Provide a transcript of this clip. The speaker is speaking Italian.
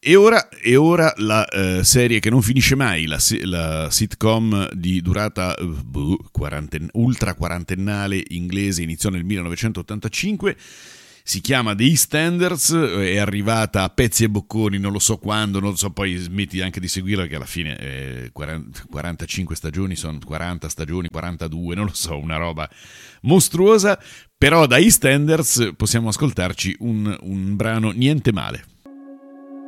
E ora la serie che non finisce mai, la sitcom di durata ultra quarantennale inglese, iniziò nel 1985, si chiama The EastEnders, è arrivata a pezzi e bocconi, non lo so quando, non so, poi smetti anche di seguirla perché alla fine 45 stagioni, sono 40 stagioni, 42, non lo so, una roba mostruosa, però da EastEnders possiamo ascoltarci un brano niente male.